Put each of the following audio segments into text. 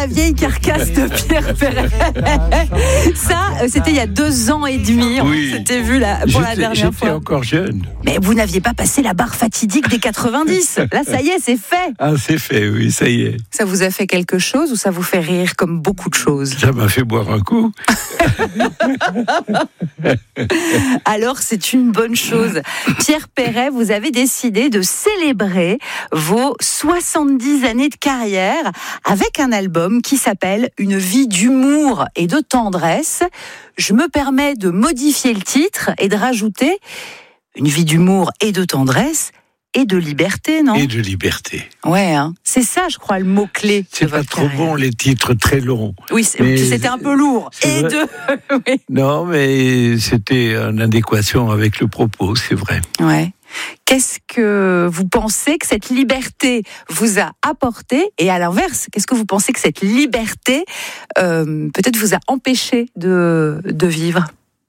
la vieille carcasse de Pierre Perret. Ça, c'était il y a 2 ans et demi. Oui. On s'était vu pour la dernière fois. J'étais encore jeune. Mais vous n'aviez pas passé la barre fatidique des 90. Là, ça y est, c'est fait. Ah, c'est fait, oui, ça y est. Ça vous a fait quelque chose ou ça vous fait rire comme beaucoup de choses? Ça m'a fait boire un coup. Alors, c'est une bonne chose. Pierre Perret, vous avez décidé de célébrer vos 70 années de carrière avec un album qui s'appelle « Une vie d'humour et de tendresse ». Je me permets de modifier le titre et de rajouter « Une vie d'humour et de tendresse ». Et de liberté, non? Et de liberté. Ouais, hein. C'est ça, je crois, le mot-clé. C'est pas trop bon, les titres très longs. Oui, c'était un peu lourd. Et vrai. oui. Non, mais c'était en adéquation avec le propos, c'est vrai. Ouais. Qu'est-ce que vous pensez que cette liberté vous a apporté? Et à l'inverse, qu'est-ce que vous pensez que cette liberté peut-être vous a empêché de vivre?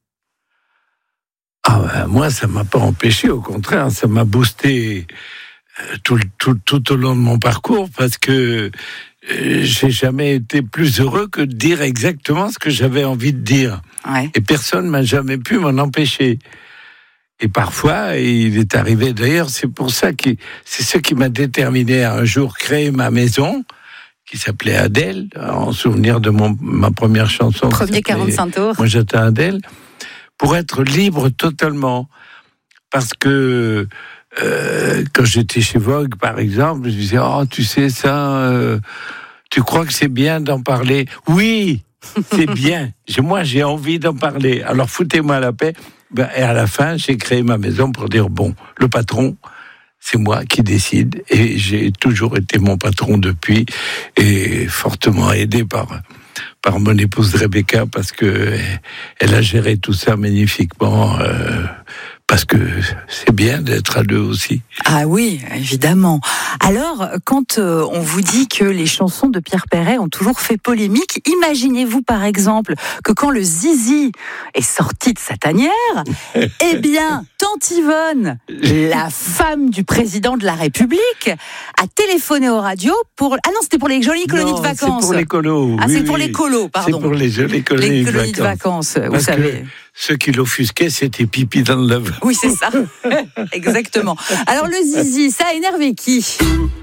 Ah ben, moi, ça m'a pas empêché, au contraire, ça m'a boosté tout au long de mon parcours, parce que j'ai jamais été plus heureux que de dire exactement ce que j'avais envie de dire. Ouais. Et personne m'a jamais pu m'en empêcher. Et parfois, il est arrivé, d'ailleurs, c'est pour ça que c'est ce qui m'a déterminé à un jour créer ma maison, qui s'appelait Adèle, en souvenir de ma première chanson. Premier 45 tours. Moi, j'étais Adèle. Pour être libre totalement. Parce que quand j'étais chez Vogue, par exemple, je disais « Oh, tu sais ça, tu crois que c'est bien d'en parler ?» Oui, c'est bien. Moi, j'ai envie d'en parler. Alors, foutez-moi la paix. Et à la fin, j'ai créé ma maison pour dire « Bon, le patron, c'est moi qui décide. » Et j'ai toujours été mon patron depuis, et fortement aidé par mon épouse Rebecca, parce que elle a géré tout ça magnifiquement, parce que c'est bien d'être à deux aussi. Ah oui, évidemment. Alors, quand on vous dit que les chansons de Pierre Perret ont toujours fait polémique, imaginez-vous par exemple que quand le zizi est sorti de sa tanière, eh bien, Tante Yvonne, la femme du président de la République, a téléphoné aux radios pour... Ah non, c'était pour les jolies colonies de vacances. C'est pour les colos. Ah, c'est pour les colos, pardon. C'est pour les jolies colonies de vacances. Vous Parce savez. Que ceux qui l'offusquaient, c'était pipi dans le lavabo. Oui, c'est ça. Exactement. Alors, le zizi, ça a énervé qui ?